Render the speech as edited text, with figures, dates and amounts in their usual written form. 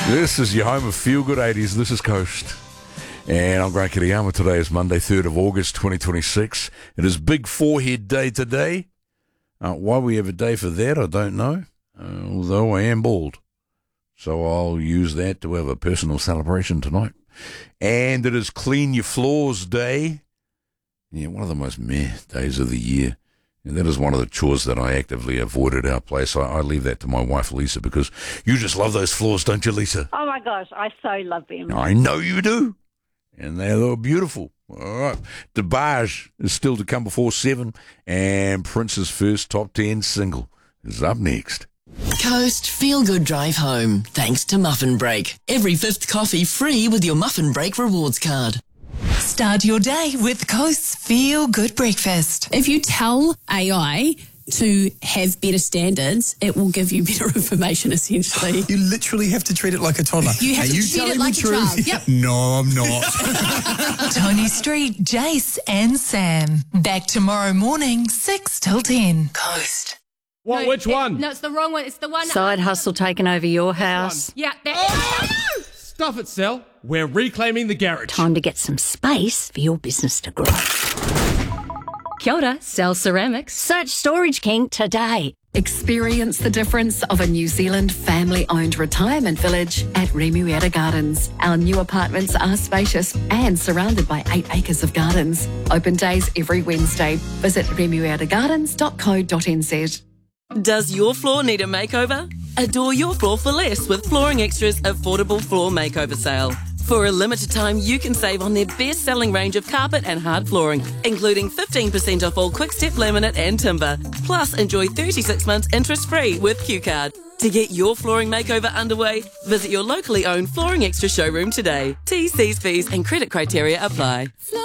This is your home of Feel Good 80s. This is Coast. And I'm Grant Kiriyama. Today is Monday, 3rd of August, 2026. It is Big Forehead Day today. Why we have a day for that, I don't know. Although I am bald. So I'll use that to have a personal celebration tonight. And it is Clean Your Floors Day. Yeah, one of the most meh days of the year. And that is one of the chores that I actively avoid at our place. I leave that to my wife, Lisa, because you just love those floors, don't you, Lisa? Oh, my gosh, I so love them. I know you do. And they look beautiful. All right. DeBarge is still to come before 7, and Prince's first top 10 single is up next. Coast Feel Good Drive Home, thanks to Muffin Break. Every fifth coffee free with your Muffin Break rewards card. Start your day with Coast's Feel Good Breakfast. If you tell AI to have better standards, it will give you better information, essentially. You literally have to treat it like a toddler. You have Are to you treat telling it like the a truth? child. Yep. No, I'm not. Tony Street, Jace and Sam. Back tomorrow morning, 6 till 10. Coast. What? Which one? No, it's the wrong one. It's the one. Side hustle taking over your house. Yeah, Stuff it, Sal. We're reclaiming the garage. Time to get some space for your business to grow. Kia ora, Cell Ceramics. Search Storage King today. Experience the difference of a New Zealand family-owned retirement village at Remuera Gardens. Our new apartments are spacious and surrounded by 8 acres of gardens. Open days every Wednesday. Visit remueragardens.co.nz. Does your floor need a makeover? Adore your floor for less with Flooring Extra's affordable floor makeover sale. For a limited time, you can save on their best-selling range of carpet and hard flooring, including 15% off all Quick-Step laminate and timber. Plus, enjoy 36 months interest-free with Q-Card. To get your flooring makeover underway, visit your locally owned Flooring Extra showroom today. T's, C's, fees and credit criteria apply.